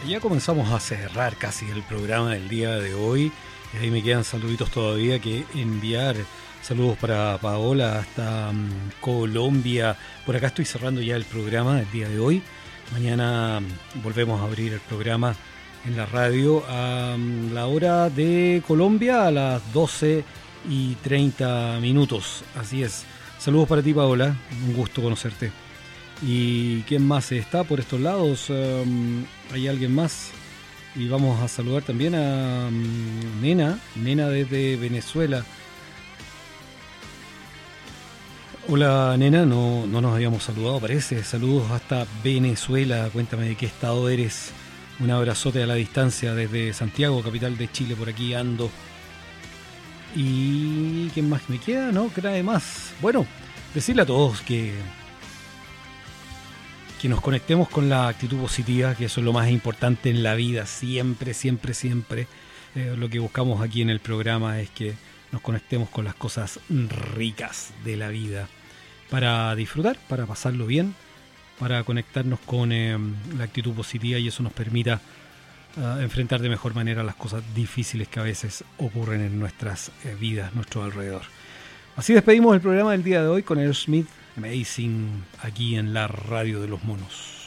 Ya comenzamos a cerrar casi el programa del día de hoy. Ahí me quedan saluditos todavía que enviar. Saludos para Paola hasta Colombia. Por acá estoy cerrando ya el programa del día de hoy. Mañana volvemos a abrir el programa en la radio a la hora de Colombia a las 12:30. Así es. Saludos para ti, Paola. Un gusto conocerte. ¿Y quién más está por estos lados? ¿Hay alguien más? Y vamos a saludar también a Nena desde Venezuela. Hola, Nena, no nos habíamos saludado, parece. Saludos hasta Venezuela. Cuéntame de qué estado eres. Un abrazote a la distancia desde Santiago, capital de Chile. Por aquí ando. ¿Y quién más me queda? ¿No? ¿Qué trae más? Bueno, decirle a todos que nos conectemos con la actitud positiva, que eso es lo más importante en la vida, siempre. Lo que buscamos aquí en el programa es que nos conectemos con las cosas ricas de la vida, para disfrutar, para pasarlo bien, para conectarnos con la actitud positiva, y eso nos permita enfrentar de mejor manera las cosas difíciles que a veces ocurren en nuestras vidas, nuestro alrededor. Así despedimos el programa del día de hoy con Aerosmith, Amazing, aquí en la radio de los monos.